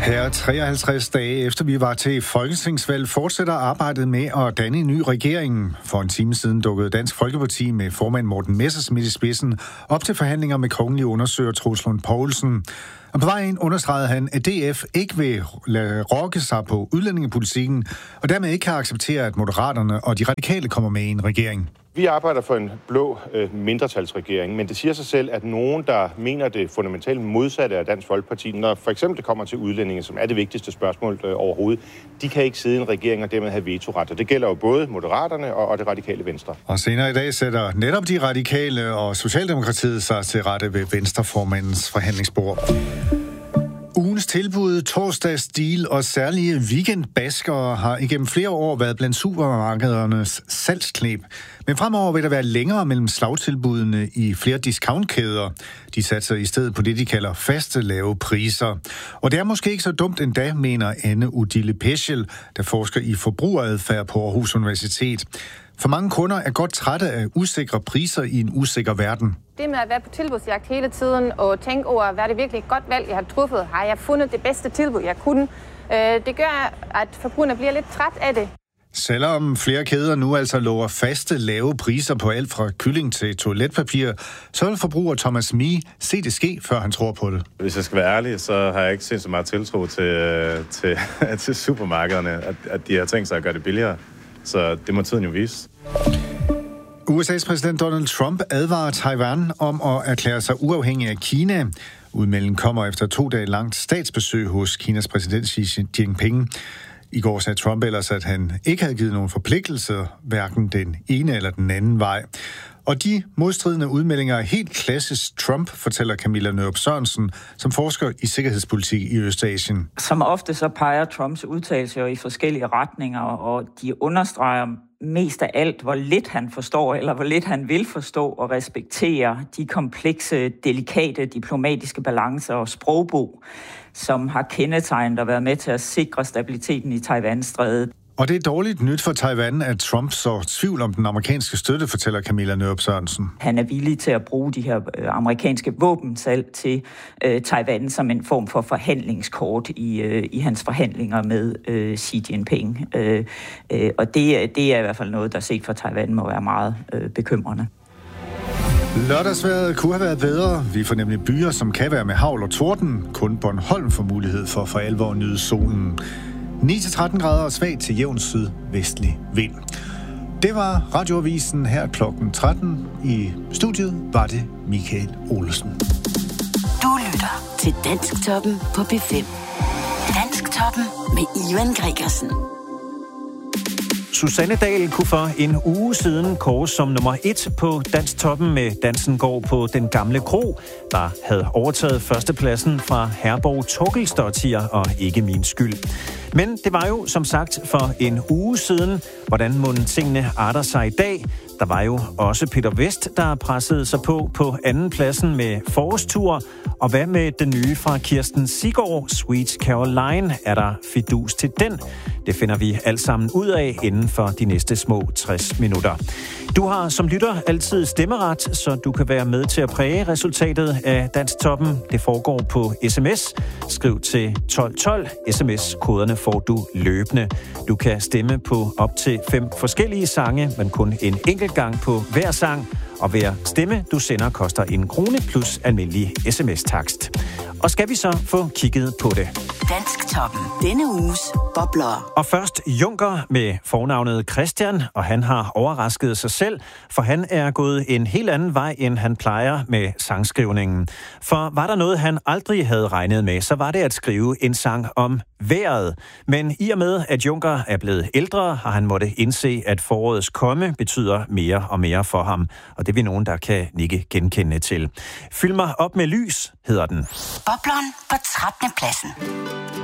Her 53 dage efter vi var til folketingsvalg, fortsætter arbejdet med at danne en ny regering. For en time siden dukkede Dansk Folkeparti med formand Morten Messerschmidt i spidsen op til forhandlinger med kongelig undersøger Troels Lund Poulsen. Og på vej ind understregede han, at DF ikke vil lade rokke sig på udlændingepolitikken, og dermed ikke kan acceptere, at Moderaterne og de radikale kommer med i en regering. Vi arbejder for en blå mindretalsregering, men det siger sig selv, at nogen, der mener det fundamentalt modsatte af Dansk Folkeparti, når for eksempel det kommer til udlændinge, som er det vigtigste spørgsmål overhovedet, de kan ikke sidde i en regering og dermed have vetoret. Og det gælder jo både Moderaterne og det radikale Venstre. Og senere i dag sætter netop de radikale og Socialdemokratiet sig til rette ved Venstreformandens forhandlingsbord. Ugens tilbud, torsdagsdeal og særlige weekendbaskere har igennem flere år været blandt supermarkedernes salgskneb. Men fremover vil der være længere mellem slagtilbudene i flere discountkæder. De satser i stedet på det, de kalder faste lave priser. Og det er måske ikke så dumt endda, mener Anne Udille Peschel, der forsker i forbrugeradfærd på Aarhus Universitet. For mange kunder er godt trætte af usikre priser i en usikker verden. Det med at være på tilbudsjagt hele tiden og tænke over, hvad er det virkelig et godt valg, jeg har truffet? Har jeg fundet det bedste tilbud, jeg kunne? Det gør, at forbrugerne bliver lidt træt af det. Selvom flere kæder nu altså lover faste lave priser på alt fra kylling til toiletpapir, så vil forbruger Thomas Mie se det ske, før han tror på det. Hvis jeg skal være ærlig, så har jeg ikke sindssygt meget tiltro til supermarkederne, at de har tænkt sig at gøre det billigere. Så det må tiden jo vise. USA's præsident Donald Trump advarer Taiwan om at erklære sig uafhængig af Kina. Udmeldingen kommer efter 2 dage langt statsbesøg hos Kinas præsident Xi Jinping. I går sagde Trump ellers, at han ikke havde givet nogen forpligtelser, hverken den ene eller den anden vej. Og de modstridende udmeldinger er helt klassisk Trump, fortæller Camilla Nørup Sørensen, som forsker i sikkerhedspolitik i Østasien. Som ofte så peger Trumps udtalelser i forskellige retninger, og de understreger mest af alt, hvor lidt han forstår, eller hvor lidt han vil forstå og respektere de komplekse, delikate diplomatiske balancer og sprogbrug, som har kendetegnet og været med til at sikre stabiliteten i Taiwan-strædet. Og det er dårligt nyt for Taiwan, at Trump så tvivl om den amerikanske støtte, fortæller Camilla Nørup Sørensen. Han er villig til at bruge de her amerikanske våbensalg til Taiwan som en form for forhandlingskort i hans forhandlinger med Xi Jinping. Og det er i hvert fald noget, der set fra Taiwan må være meget bekymrende. Lørdagsvejret kunne have været bedre. Vi får nemlig byer, som kan være med hagl og torden. Kun Bornholm får mulighed for alvor at nyde solen. 9-13 grader og svag til jævn sydvestlig vind. Det var Radioavisen her klokken 13. I studiet var det Michael Olesen. Du lytter til Dansktoppen på P5. Dansktoppen med Ivan Gregersen. Susanne Dahl kunne for en uge siden kåres som nummer 1 på Dansktoppen med Dansen går på Den Gamle Kro, der havde overtaget førstepladsen fra Herborg Torkelsdottir og Ikke Min Skyld. Men det var jo som sagt for en uge siden. Hvordan mon tingene arter sig i dag? Der var jo også Peter Vest, der pressede sig på anden pladsen med Forårstur. Og hvad med den nye fra Kirsten Siggaard, Sweet Caroline? Er der fidus til den? Det finder vi alt sammen ud af inden for de næste små 60 minutter. Du har som lytter altid stemmeret, så du kan være med til at præge resultatet af Dansktoppen. Det foregår på sms. Skriv til 1212. SMS-koderne får du løbende. Du kan stemme på op til 5 forskellige sange, men kun en enkelt gang på hver sang. Og hver stemme, du sender, koster 1 krone plus almindelig sms-takst. Og skal vi så få kigget på det? Dansktoppen. Denne uges bobler. Og først Junker med fornavnet Christian, og han har overrasket sig selv, for han er gået en helt anden vej, end han plejer med sangskrivningen. For var der noget, han aldrig havde regnet med, så var det at skrive en sang om vejret. Men i og med, at Junker er blevet ældre, har han måttet indse, at forårets komme betyder mere og mere for ham. Og det er vi nogen, der kan nikke genkendende til. Fyld mig op med lys, hedder den. Bobleren på 13. pladsen.